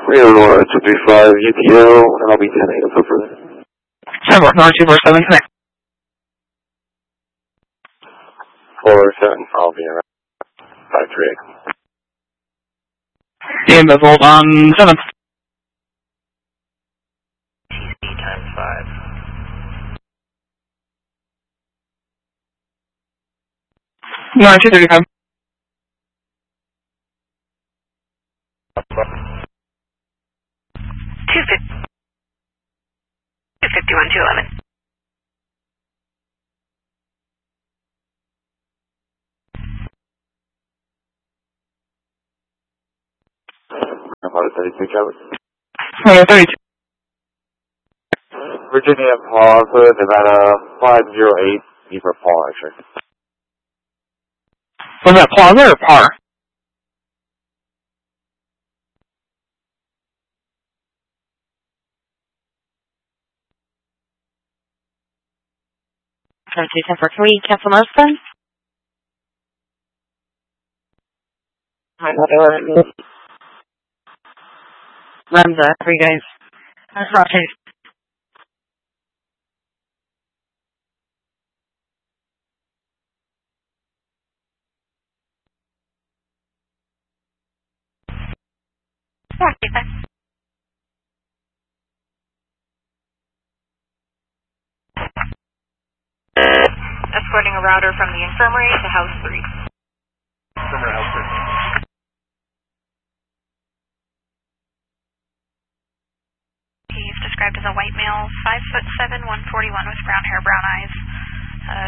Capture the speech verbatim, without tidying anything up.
Aurora two three five U T L, and I'll be ten eight for further. Seven, Aurora two four seven, connect. four seven, I'll be around five three eight. And the volt on seven. T C times five. Nine two thirty five. Two fifty. Two fifty one two eleven. About thirty-two, Travis. Uh, thirty-two. Virginia Plaza, Nevada five zero eight, E for Paul, actually. Was that Plaza or Par? two ten four, can we cancel most then? Ramza, for you guys. That's Roger. Escorting a router from the infirmary to house three.